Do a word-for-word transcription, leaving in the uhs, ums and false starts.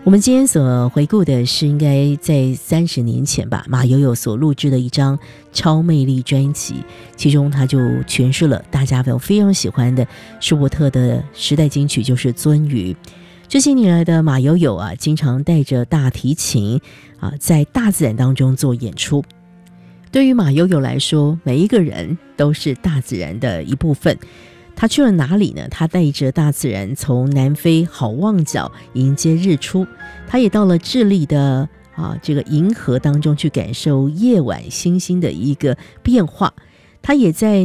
我们今天所回顾的是应该在三十年前吧，马友友所录制的一张超魅力专辑，其中他就诠释了大家非常喜欢的舒伯特的时代金曲，就是《鳟鱼》。这些年来的马友友啊，经常带着大提琴啊，在大自然当中做演出。对于马友友来说，每一个人都是大自然的一部分。他去了哪里呢？他带着大自然从南非好望角迎接日出，他也到了智利的啊这个银河当中去感受夜晚星星的一个变化，他也在